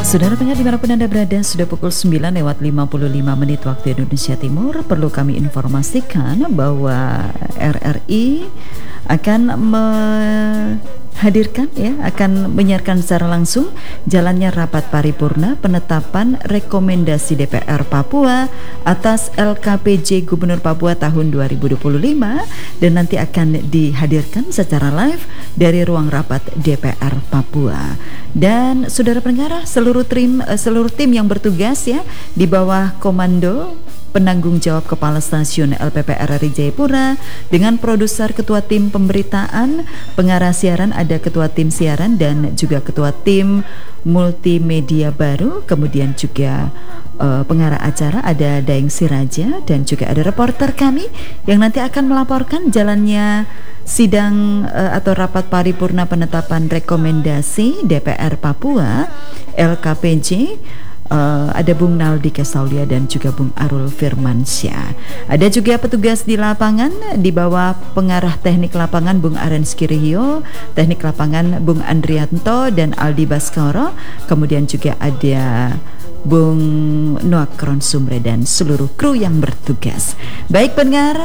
Saudara pendengar dimanapun Anda berada, sudah pukul 9:55 waktu Indonesia Timur. Perlu kami informasikan bahwa RRI akan akan menyiarkan secara langsung jalannya rapat paripurna penetapan rekomendasi DPR Papua atas LKPJ Gubernur Papua tahun 2025 dan nanti akan dihadirkan secara live dari ruang rapat DPR Papua. Dan saudara pendengar, seluruh tim yang bertugas ya di bawah komando penanggung jawab Kepala Stasiun LPP RRI Jayapura dengan produser, ketua tim pemberitaan, pengarah siaran, ada ketua tim siaran dan juga ketua tim multimedia baru, kemudian juga pengarah acara ada Daeng Siraja dan juga ada reporter kami yang nanti akan melaporkan jalannya sidang atau rapat paripurna penetapan rekomendasi DPR Papua LKPJ. Ada Bung Naldi Kesaulia dan juga Bung Arul Firmansyah. Ada juga petugas di lapangan di bawah pengarah teknik lapangan Bung Arens Kirihio, teknik lapangan Bung Andrianto dan Aldi Baskoro. Kemudian juga ada Bung Noak Kronsumre dan seluruh kru yang bertugas. Baik pendengar,